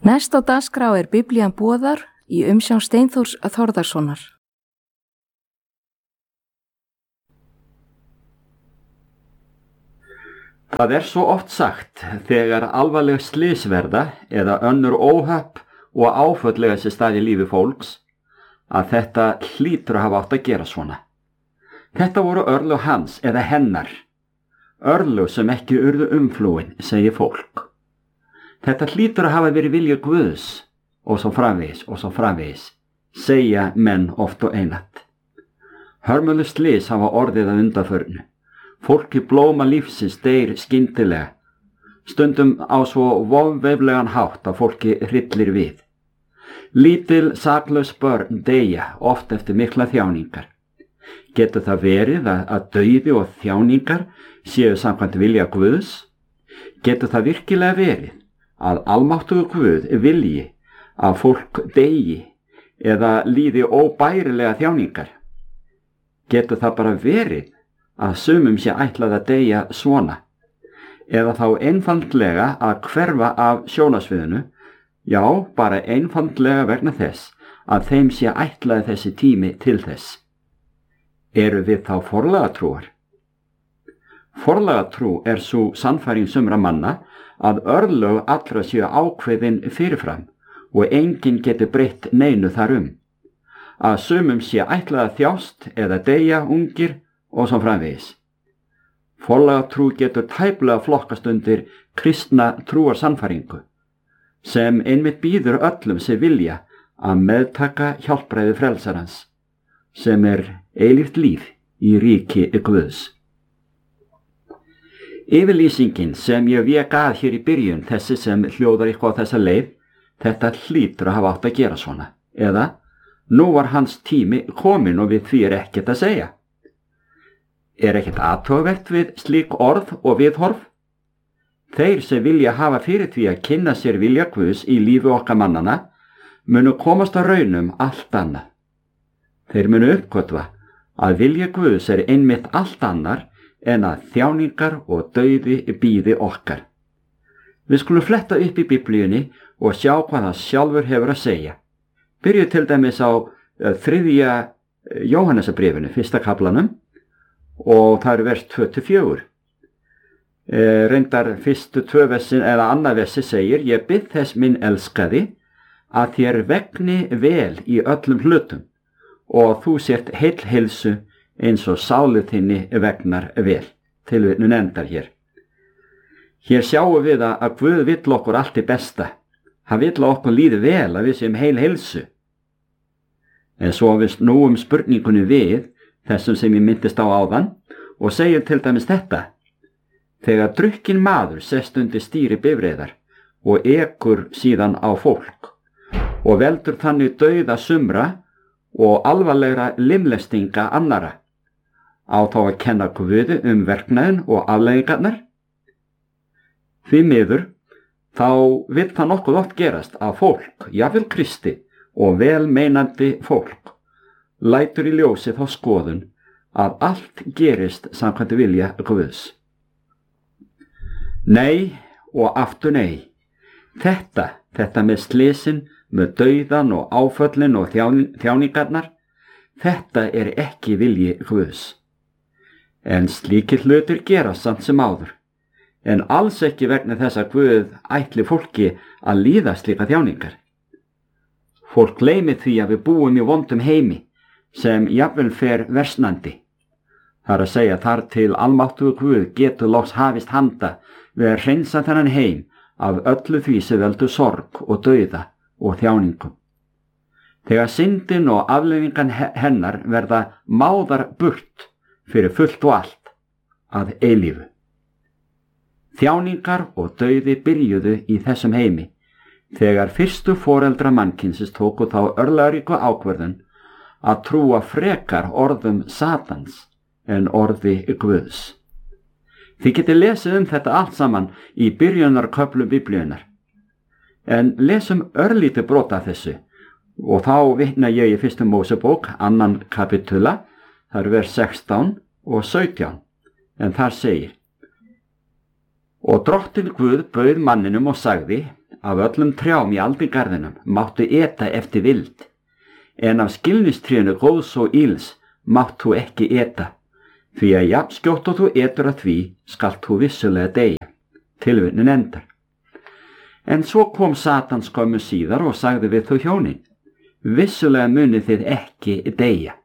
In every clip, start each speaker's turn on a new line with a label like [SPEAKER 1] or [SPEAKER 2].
[SPEAKER 1] Næst á dagskrá Biblían boðar í umsjón Steinþórs Þórðarsonar.
[SPEAKER 2] Það svo oft sagt þegar alvarleg slys verða eða önnur óhöpp og áföll eiga sér stað í lífi fólks að þetta hlýtur að hafa átt að gera svona. Þetta voru örlög hans eða hennar, örlög sem ekki urðu umflúin, segir fólk. Þetta hlýtur að hafa verið vilja Guðs og svo framvegis, segja menn oft og einatt. Hörmuleg slys hafa orðið að undanförnu. Fólk í blóma lífsins deyr skyndilega, stundum á svo vofveiflegan hátt að fólki hryllir við. Lítil saklaus börn deyja oft eftir mikla þjáningar. Getur það verið að dauði og þjáningar séu samkvæmt vilja Guðs? Getur það virkilega verið að almáttugur Guð vilji að fólk deyi eða líði óbærilega þjáningar? Getur það bara verið að sumum sé ætlað að deyja svona, eða þá einfaldlega að hverfa af sjónasviðinu, já, bara einfaldlega vegna þess að þeim sé ætlað þessi tími til þess. Eru við þá forlagatrúar? Forlagatrú sú sannfæring sumra manna að örlög allra séu ákveðin fyrirfram og enginn geti breytt neinu þar að sumum sé ætlað að þjást eða deyja ungir og svo framvegis. Forlagatrú getur tæplega flokkast undir kristna trúarsannfæringu, sem einmitt býður öllum sem vilja að meðtaka hjálpræði frelsarans, sem eilíft líf í ríki Guðs. Yfirlýsingin sem ég vék að hér í byrjun, þessi sem hljóðar eitthvað á þessa leið, þetta hlýtur að hafa átt að gera svona, eða nú var hans tími kominn og við því ekkert að segja. Ekkert athugavert við slík orð og viðhorf? Þeir sem vilja hafa fyrir því að kynna sér vilja Guðs í lífi okkar mannana munu komast að raunum allt annað. Þeir munu uppgötva að vilja Guðs einmitt allt annar en að þjáningar og dauði bíði okkar. Við skulum fletta upp í Biblíunni og sjá hvað það sjálfur hefur að segja. Byrju til dæmis á 3. Jóhannesarbréfinu, 1. kaflanum, og það vers 2-4. Reyndar fyrstu 2 versin eða annað versi segir: Ég bið þess minn elskaði að þér vegni vel í öllum hlutum og þú sért heill heilsu eins og sálu þinni vegnar vel. Tilvitnun endar hér. Hér sjáum við að Guð vill okkur allt í besta. Hann vill að okkur líði vel, að við séum heil heilsu. En svo við snúum spurningunni við þessum sem ég myndist á áðan og segjum til dæmis þetta: Þegar drukkinn maður sest undir stýri bifreiðar og ekur síðan á fólk og veldur þannig dauða sumra og alvarlegra limlestinga annara, á þá að kenna Guði verknaðinn og afleiðingarnar? Því miður, þá vill það nokkuð oft gerast að fólk, jafnvel Kristi og vel meinandi fólk, lætur í ljósi þá skoðun að allt gerist samkvæmt vilja Guðs. Nei og aftur nei. Þetta með slysin, með dauðan og áföllin og þjáningarnar, þetta ekki vilji Guðs. En slíkir hlutir gerast samt sem áður, en alls ekki vegna þess að Guð ætli fólki að líða slíka þjáningar. Fólk gleymir því að við búum í vondum heimi sem jafnvel fer versnandi. Það að segja þar til almáttugur Guð getur loks hafist handa við að hreinsa þennan heim af öllu því sem veldur sorg og dauða og þjáningum. Þegar syndin og afleiðingan hennar verða máðar burt fyrir fullt og allt að eilífu. Þjáningar og dauði byrjuðu í þessum heimi þegar fyrstu foreldra mannkynsins tóku þá örlagaríku ákvörðun að trúa frekar orðum Satans en orði Guðs. Þið getið lesið þetta allt saman í byrjunarköflum Biblíunnar. En lesum örlítið brot af þessu og þá vitna ég í 1. Mósebók, 2. kapitula, þar vers 16 og 17, en þar segir: Og drottinn Guð bauð manninum og sagði: af öllum trjám í aldingarðinum máttu eta eftir vild, en af skilnistrénu góðs og íls mátt þú ekki eta, því að jafn skjótt og þú etur að því skalt þú vissulega deyja. Tilvitnun endar. En svo kom Satan skömmu síðar og sagði við þau hjónin: vissulega munið þið ekki deyja.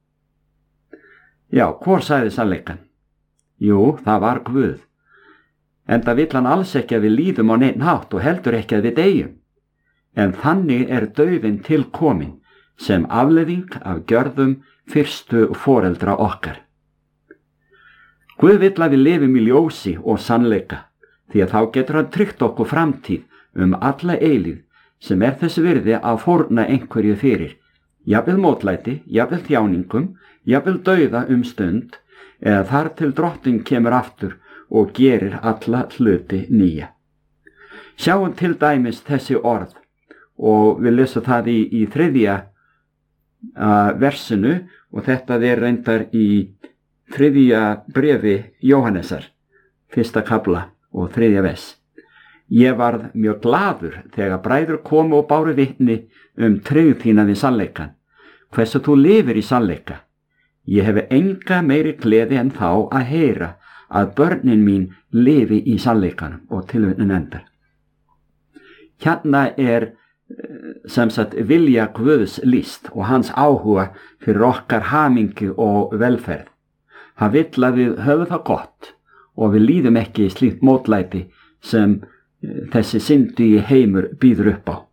[SPEAKER 2] Já, hvor sagði sannleikann? Jú, það var Guð. Enda vill hann alls ekki að við líðum á neinn hátt og heldur ekki að við deyjum. En þannig er dauðinn til komin sem afleiðing af gjörðum fyrstu foreldra okkar. Guð vill að við lifum í ljósi og sannleika, því að þá getur hann tryggt okkur framtíð alla eilífð sem þess virði að fórna einhverju fyrir, jafnvel mótlæti, jafnvel þjáningum, jafnvel dauða stund, eða þar til Drottinn kemur aftur og gerir alla hluti nýja. Sjáum til dæmis þessi orð, og við lesum það í 3. Versinu, og þetta reyndar í 3. brefi Jóhannesar, 1. kafla og 3. vers. Ég varð mjög glaður þegar bræður komu og báru vitni tryggð þína við sannleikann, hversu þú lifir í sannleika. Ég hef enga meiri gleði en þá að heyra að börnin mín lifi í sannleikanum, og tilvitnun endar. Hérna sem sagt vilja Guðs lýst og hans áhuga fyrir okkar hamingju og velferð. Hann vill að við höfum það gott og við líðum ekki slíkt mótlæti sem þessi syndi heimur býður upp á.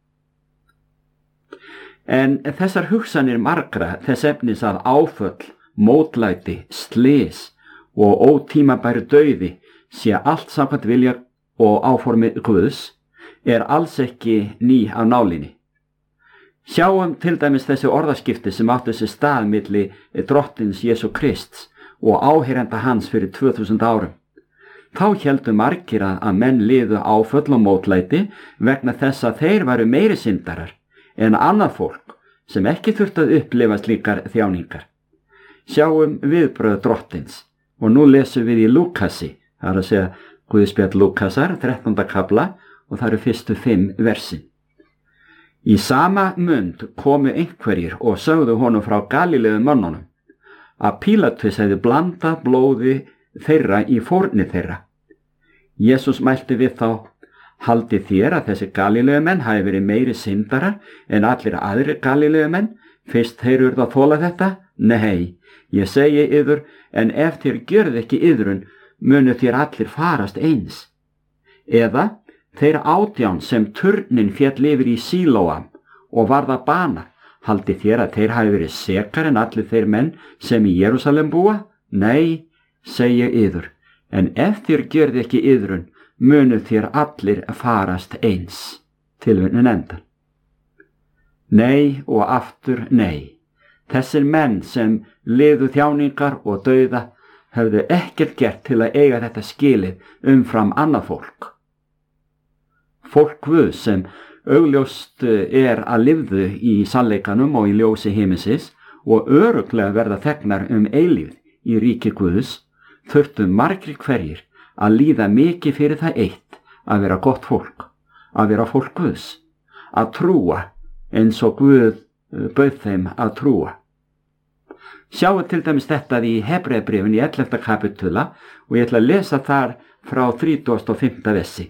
[SPEAKER 2] En þessar hugsanir margra þess efnis að áföll, mótlæti, slys og ótímabæru dauði sé allt samkvæmt vilja og áformi Guðs alls ekki ný af nálinni. Sjáum til dæmis þessi orðaskipti sem áttu sér stað milli Drottins Jesú Krists og áheyrenda hans fyrir 2000 árum. Þá héldu margir að menn liðu áföll og mótlæti vegna þess að þeir væru meiri syndarar en annað fólk sem ekki þurfti að upplifa slíkar þjáningar. Sjáum viðbrögð Drottins, og nú lesum við í Lúkasi, það að segja Guðspjall Lúkasar, 13. kafla, og það eru fyrstu 5 versin. Í sama mund komu einhverjir og sögðu honum frá Galilegu mönnunum að Pílatus hefði blandað blóði þeirra í fórni þeirra. Jesús mælti við þá: haldið þér að þessi Galilegu menn hafi verið meiri syndarar en allir aðrir Galilegu menn, fyrst þeir urðu að þola þetta? Nei, ég segi yður, en ef þér gjörð ekki yðrun, munu þér allir farast eins. Eða þeir 18 sem turnin féll yfir í Sílóam og varð að bana, haldið þér að þeir hafi verið sekar en allir þeir menn sem í Jerúsalem búa? Nei, segi yður, en ef þér gjörð ekki yðrun, munu þér allir farast eins. Tilvitnun endar. Nei og aftur nei. Þessir menn sem liðu þjáningar og dauða höfðu ekkert gert til að eiga þetta skilið umfram annað fólk. Fólk Guðs sem augljóst að lifðu í sannleikanum og í ljósi himinsins og örugglega verða þegnar eilífð í ríki Guðs, þurftu margir hverjir að líða mikið fyrir það eitt að vera gott fólk, að vera fólk Guðs, að trúa eins og Guð bauð þeim að trúa. Sjáum til dæmis þetta í Hebreabréfinu í 11. kapitula og ég ætla að lesa þar frá 35. versi.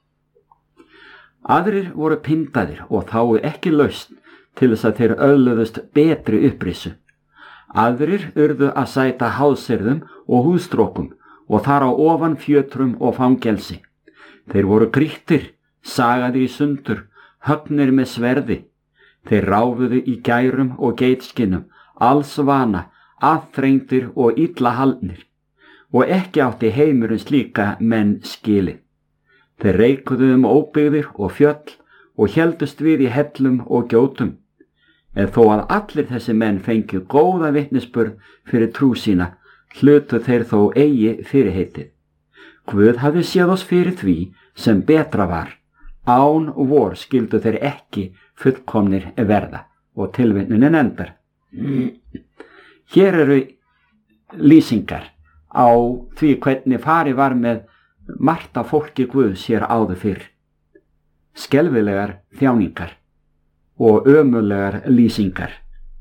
[SPEAKER 2] Aðrir voru pyndaðir og þáu ekki lausn til þess að þeir öðluðust betri upprisu. Aðrir urðu að sæta hásirðum og húðstrókum og þar á ofan fjötrum og fangelsi. Þeir voru grýttir, sagaðir í sundur, höggnir með sverði. Þeir ráfuðu í gærum og geitskinnum, alls vana, aðþrengdir og illa haldnir, og ekki átti heimurinn slíka menn skilið. Þeir reikuðu óbyggðir og fjöll og héldust við í hellum og gjótum. En þó að allir þessi menn fengju góða vitnisburð fyrir trú sína, hlutu þeir þó eigi fyrirheitið. Guð hafði séð oss fyrir því sem betra var. Án vor skildu þeir ekki fullkomnir verða. Og tilvitnunin endar. Hér eru lýsingar á því hvernig farið var með margt af fólki Guðs hér áður fyrr. skelfilegar þjáningar og ömurlegar lýsingar.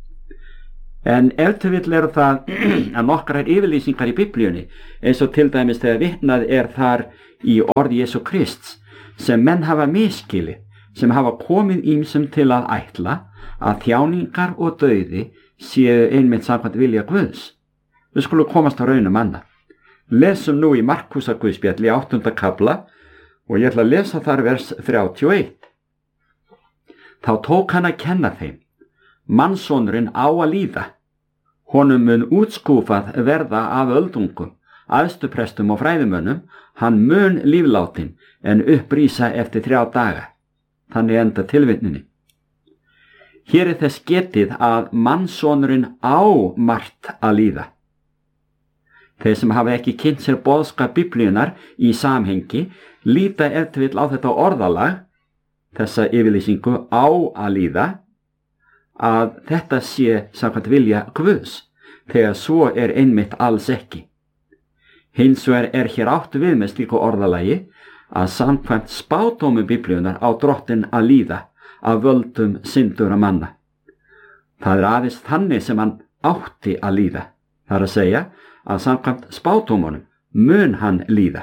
[SPEAKER 2] En ef til vill eru það að nokkrar yfirlýsingar í Biblíunni, eins og til dæmis þegar vitnað þar í orð Jesú Krists, sem menn hafa misskilið, sem hafa komið ýmsum til að ætla að þjáningar og dauði séu einmitt samkvæmt vilja Guðs. Við skulum komast á raunum annað. Lesum nú í Markúsar Guðspjalli 8. kafla og ég ætla að lesa þar vers 31. Þá tók hann að kenna þeim: Mannssonurinn á að líða. Honum mun útskúfað verða af öldungum, æðstuprestum og fræðimönnum, hann mun lífláttinn en upprísa eftir 3 daga. Þannig enda tilvitnunin. Hér þess getið að mannssonurinn á margt að líða. Þeir sem hafa ekki kynnt sér boðskap Biblíunnar í samhengi líta ef til vill á þetta orðalag, þessa yfirlýsingu á að líða, að þetta sé samkvæmt vilja Guðs, þegar svo einmitt alls ekki. Hins vegar hér áttu við með slíku orðalagi að samkvæmt spádómum Biblíunnar á Drottinn að líða af völdum syndugra manna. Það aðeins þannig sem hann átti að líða, það að segja að samkvæmt spádómunum mun hann líða.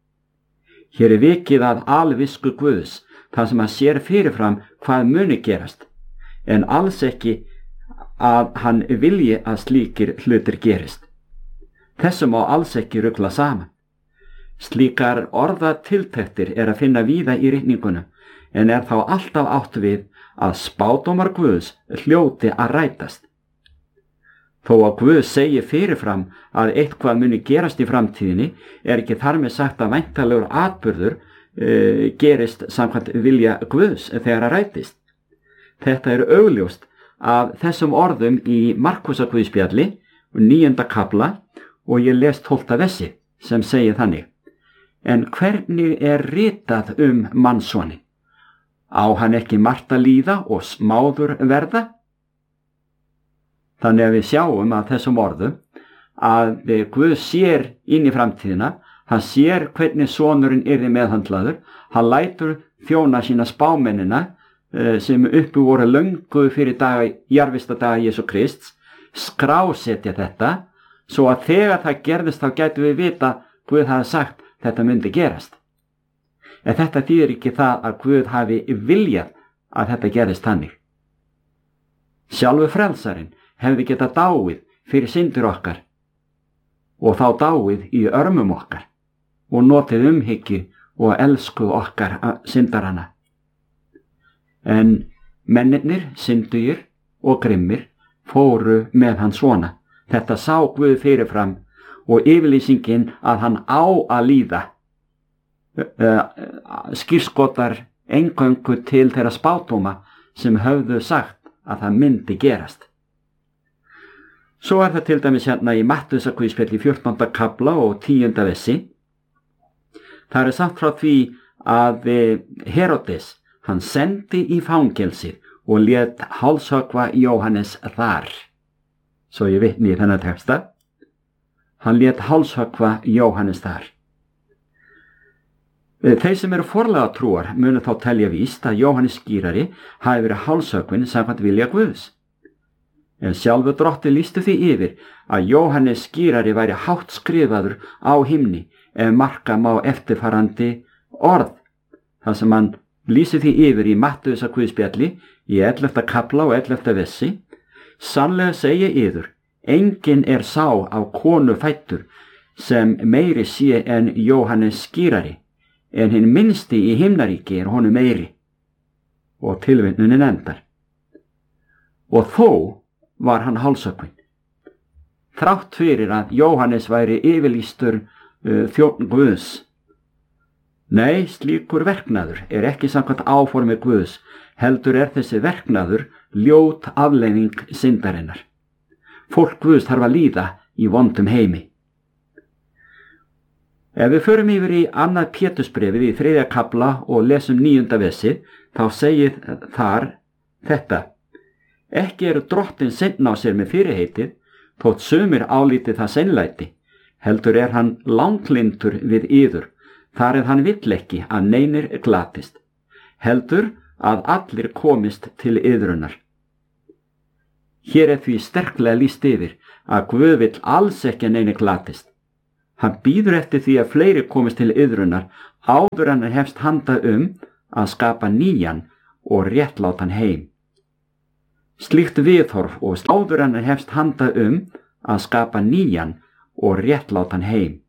[SPEAKER 2] Hér vikið að alvisku Guðs, þar sem hann sér fyrirfram hvað muni gerast, en alls ekki að hann vilji að slíkir hlutir gerist. Þessu má alls ekki rugla saman. Slíkar orðatiltektir að finna víða í ritningunum, en þá alltaf átt við að spádómar Guðs hljóti að rætast. Þó að Guð segi fyrirfram að eitthvað muni gerast í framtíðinni, ekki þar með sagt að væntanlegur atburður gerist samkvæmt vilja Guðs þegar að rætist. Þetta augljóst af þessum orðum í Markúsar Guðspjalli 9. kafla og ég les 12. versi sem segir þannig: En hvernig ritað mannssonin? Á hann ekki margt að líða og smáður verða? Þannig að við sjáum að þessum orðum að Guð sér inn í framtíðina, hann sér hvernig sonurinn yrði meðhandlaður, hann lætur þjóna sína spámennina sem uppi voru löngu fyrir jarðvistadaga Jesú Krists, skrásetja þetta, svo að þegar það gerðist þá gætum við vita Guð hafi sagt þetta myndi gerast. En þetta þýðir ekki það að Guð hafi viljað að þetta gerðist þannig. Sjálfur frelsarinn hefði getað dáið fyrir syndir okkar og þá dáið í örmum okkar og notið umhyggju og elsku okkar syndarana. En mennirnir, syndugir og grimmir fóru með hann svona. Þetta sá Guð fyrirfram og yfirlýsingin að hann á að líða skírskotar eingöngu til þeirra spádóma sem höfðu sagt að það myndi gerast. Svo það til dæmis hérna í Mattheusar Guðspjalli 14. kafla og 10. versi. Það sagt frá því að Herodes, hann sendi í fangelsið og lét hálshöggva Jóhannes þar. Svo ég vitni í þennan texta. Hann lét hálshöggva Jóhannes þar. Þeir sem eru forlagatrúar munu þá telja víst að Jóhannes skírari hafi verið hálshöggvinn samkvæmt vilja Guðs. En sjálfur Drottinn lýsti því yfir að Jóhannes skírari væri hátt skrifaður á himni ef marka má eftirfarandi orð. Það sem hann lýsi því yfir í Mattheusar Guðspjalli í 11. kafla og 11. versi. Sannlega segi yður, enginn sá af konu fæddur sem meiri sé en Jóhannes skírari, en hinn minnsti í himnaríki honum meiri. Og tilvitnunin endar. Og þó var hann hálshöggvinn. Þrátt fyrir að Jóhannes væri yfirlýstur þjónn Guðs. Nei, slíkur verknaður ekki samkvæmt áformi Guðs, heldur þessi verknaður ljót afleiðing syndarinnar. Fólk Guðs þarf að líða í vondum heimi. Ef við förum yfir í 2. Pétursbréfið í 3. kafla og lesum 9. versi, þá segir þar þetta: Ekki Drottinn seinn á sér með fyrirheitið, þótt sumir álítið það seinlæti, heldur hann langlyndur við yður, þar hann vill ekki að neinir glatist, heldur að allir komist til iðrunar. Hér því sterklega lýst yfir að Guð vill alls ekki að neini glatist. Hann bíður eftir því að fleiri komist til iðrunar áður en hann hefst handa að skapa nýjan og réttlátan heim. Slíkt viðhorf og áður en hann hefst handa að skapa nýjan og réttlátan heim.